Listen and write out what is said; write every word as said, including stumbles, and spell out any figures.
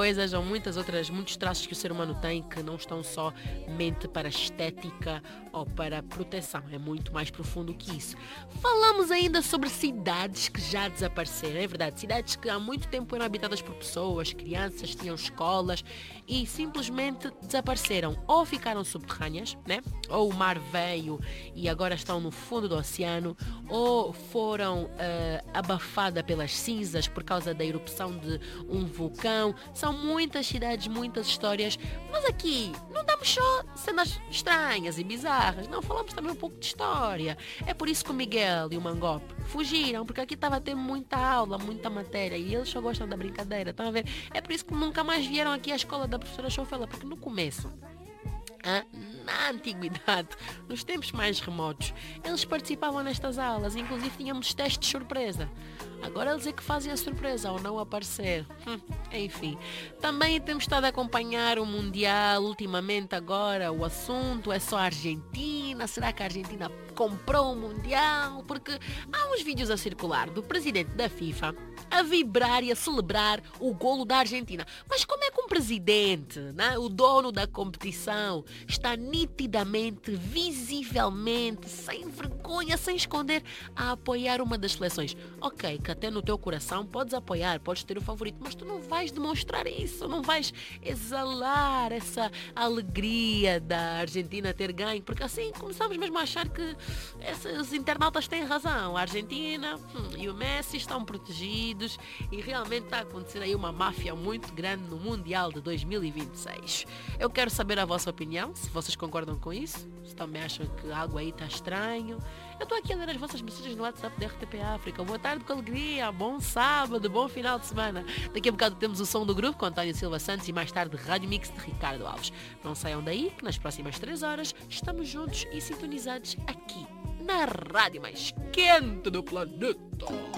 coisas ou muitas outras, muitos traços que o ser humano tem que não estão somente para estética ou para proteção. É muito mais profundo que isso. Falamos ainda sobre cidades que já desapareceram. É verdade, cidades que há muito tempo eram habitadas por pessoas, crianças, tinham escolas e simplesmente desapareceram. Ou ficaram subterrâneas, né? Ou o mar veio e agora estão no fundo do oceano, ou foram uh, abafadas pelas cinzas por causa da erupção de um vulcão. São muitas cidades, muitas histórias. Mas aqui não damos só cenas estranhas e bizarras, não, falamos também um pouco de história. É por isso que o Miguel e o Mangope fugiram, porque aqui estava a ter muita aula, muita matéria e eles só gostam da brincadeira, estão a ver? É por isso que nunca mais vieram aqui à escola da professora Chofela, porque no começo, ah, na antiguidade, nos tempos mais remotos, eles participavam nestas aulas, inclusive tínhamos testes de surpresa. Agora eles é que fazem a surpresa ao não aparecer. Hum, enfim, também temos estado a acompanhar o Mundial ultimamente agora. O assunto é só a Argentina. Será que a Argentina comprou o Mundial? Porque há uns vídeos a circular do presidente da FIFA a vibrar e a celebrar o golo da Argentina. Mas como é que um presidente, né, o dono da competição, está nitidamente, visivelmente, sem vergonha, sem esconder, a apoiar uma das seleções? Ok, que até no teu coração podes apoiar, podes ter o favorito, mas tu não vais demonstrar isso, não vais exalar essa alegria da Argentina ter ganho, porque assim começamos mesmo a achar que esses internautas têm razão. A Argentina hum, e o Messi estão protegidos e realmente está a acontecer aí uma máfia muito grande no Mundial de dois mil e vinte e seis. Eu quero saber a vossa opinião, se vocês concordam com isso, se também acham que algo aí está estranho. Eu estou aqui a ler as vossas mensagens no WhatsApp da R T P África. Boa tarde com alegria, bom sábado, bom final de semana. Daqui a bocado temos o som do grupo com António Silva Santos e mais tarde Rádio Mix de Ricardo Alves. Não saiam daí que nas próximas três horas estamos juntos e sintonizados aqui na rádio mais quente do planeta.